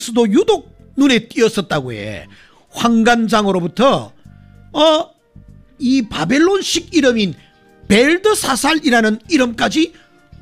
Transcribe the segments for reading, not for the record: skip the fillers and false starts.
수도 유독 눈에 띄었었다고 해. 황관장으로부터 이 바벨론식 이름인 벨드사살이라는 이름까지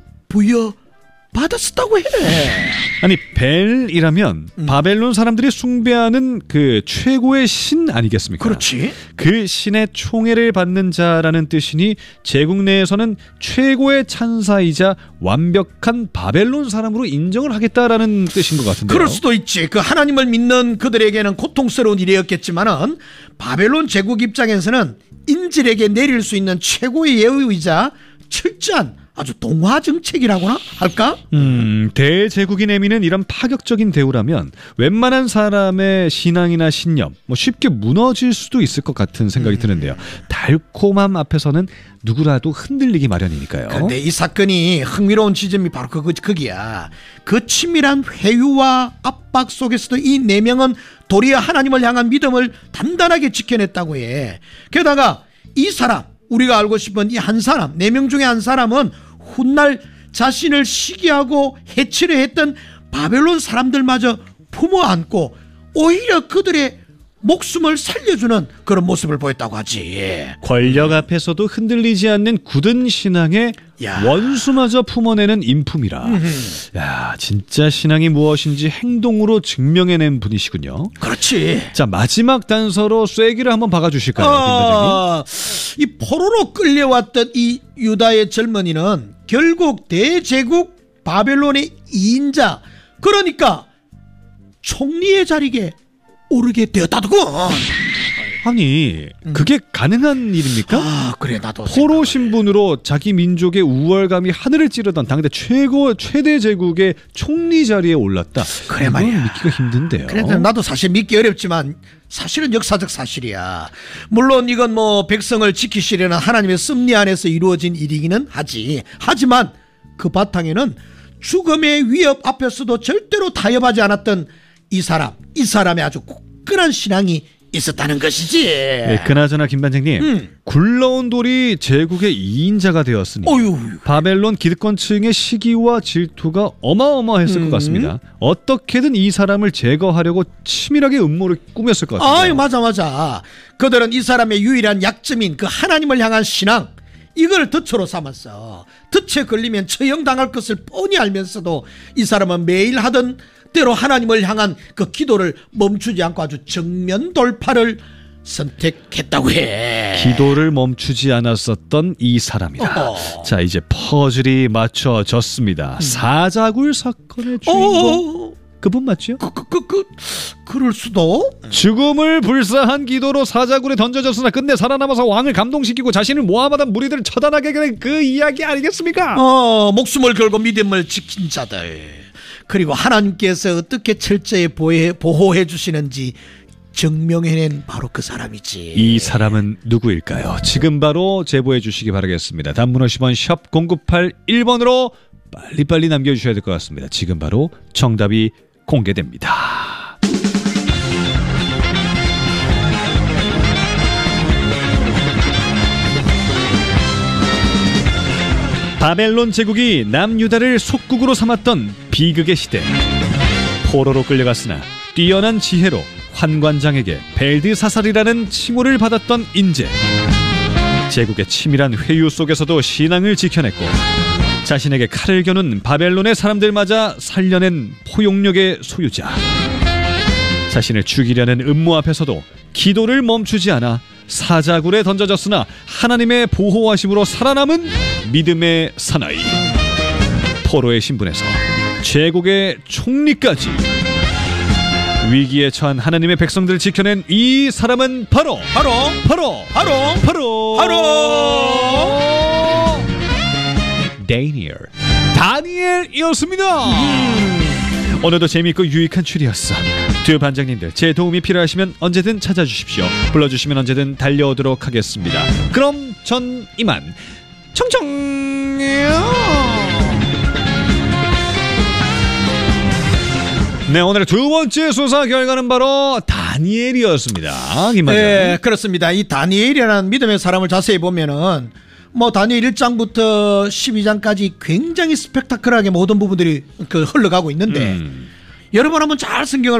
부여받았었다고 해. 아니 벨이라면 바벨론 사람들이 숭배하는 그 최고의 신 아니겠습니까? 그렇지. 그 신의 총애를 받는 자라는 뜻이니 제국 내에서는 최고의 찬사이자 완벽한 바벨론 사람으로 인정을 하겠다라는 뜻인 것 같은데요. 그럴 수도 있지. 그 하나님을 믿는 그들에게는 고통스러운 일이었겠지만은 바벨론 제국 입장에서는 인질에게 내릴 수 있는 최고의 예우이자 철저한 아주 동화 정책이라고나 할까? 대제국이 내미는 이런 파격적인 대우라면 웬만한 사람의 신앙이나 신념 쉽게 무너질 수도 있을 것 같은 생각이 드는데요. 달콤함 앞에서는 누구라도 흔들리기 마련이니까요. 그런데 이 사건이 흥미로운 지점이 바로 거기야. 그 치밀한 회유와 압박 속에서도 이 4명은 도리어 하나님을 향한 믿음을 단단하게 지켜냈다고 해. 게다가 이 사람, 우리가 알고 싶은 이 한 사람, 4명 중에 한 사람은 훗날 자신을 시기하고 해치려 했던 바벨론 사람들마저 품어 안고 오히려 그들의 목숨을 살려주는 그런 모습을 보였다고 하지. 권력 앞에서도 흔들리지 않는 굳은 신앙에 원수마저 품어내는 인품이라. 야, 진짜 신앙이 무엇인지 행동으로 증명해낸 분이시군요. 그렇지. 자, 마지막 단서로 쐐기를 한번 박아주실까요, 김 이 포로로 끌려왔던 이 유다의 젊은이는 결국 대제국 바벨론의 2인자, 그러니까 총리의 자리에 오르게 되었다더군. 아니 그게 가능한 일입니까? 그래, 나도 포로 신분으로 자기 민족의 우월감이 하늘을 찌르던 당대 최대 제국의 총리 자리에 올랐다. 그래 말이야. 믿기가 힘든데요. 그래, 나도 사실 믿기 어렵지만 사실은 역사적 사실이야. 물론 이건 백성을 지키시려는 하나님의 섭리 안에서 이루어진 일이기는 하지만 그 바탕에는 죽음의 위협 앞에서도 절대로 타협하지 않았던 이 사람의 아주 굳건한 신앙이 있었다는 것이지. 네, 그나저나 김 반장님, 굴러온 돌이 제국의 2인자가 되었으니 바벨론 기득권층의 시기와 질투가 어마어마했을 것 같습니다. 어떻게든 이 사람을 제거하려고 치밀하게 음모를 꾸몄을 것 같아요. 맞아. 그들은 이 사람의 유일한 약점인 그 하나님을 향한 신앙, 이걸 덫으로 삼았어. 덫에 걸리면 처형당할 것을 뻔히 알면서도 이 사람은 매일 하던 때로 하나님을 향한 그 기도를 멈추지 않고 아주 정면 돌파를 선택했다고 해. 기도를 멈추지 않았었던 이 사람이다. 자, 이제 퍼즐이 맞춰졌습니다. 사자굴 사건의 주인공 그분 맞죠? 그럴 수도. 죽음을 불사한 기도로 사자굴에 던져졌으나 끝내 살아남아서 왕을 감동시키고 자신을 모함하던 무리들을 처단하게 된 그 이야기 아니겠습니까? 목숨을 걸고 믿음을 지킨 자들, 그리고 하나님께서 어떻게 철저히 보호해 주시는지 증명해낸 바로 그 사람이지. 이 사람은 누구일까요? 지금 바로 제보해 주시기 바라겠습니다. 단문 50원 샵 0981번으로 빨리빨리 남겨주셔야 될 것 같습니다. 지금 바로 정답이 공개됩니다. 바벨론 제국이 남유다를 속국으로 삼았던 비극의 시대. 포로로 끌려갔으나 뛰어난 지혜로 환관장에게 벨드사살이라는 칭호를 받았던 인재. 제국의 치밀한 회유 속에서도 신앙을 지켜냈고 자신에게 칼을 겨눈 바벨론의 사람들마저 살려낸 포용력의 소유자. 자신을 죽이려는 음모 앞에서도 기도를 멈추지 않아 사자굴에 던져졌으나 하나님의 보호하심으로 살아남은 믿음의 사나이. 포로의 신분에서 제국의 총리까지 위기에 처한 하나님의 백성들을 지켜낸 이 사람은 바로 다니엘이었습니다. 오늘도 재미있고 유익한 추리였어. 두 반장님들, 제 도움이 필요하시면 언제든 찾아주십시오. 불러주시면 언제든 달려오도록 하겠습니다. 그럼 전 이만 청청. 네, 오늘의 두 번째 수사 결과는 바로 다니엘이었습니다. 김 반장. 네, 그렇습니다. 이 다니엘이라는 믿음의 사람을 자세히 보면은 다니엘 1장부터 12장까지 굉장히 스펙타클하게 모든 부분들이 흘러가고 있는데 여러분 한번 잘 성경을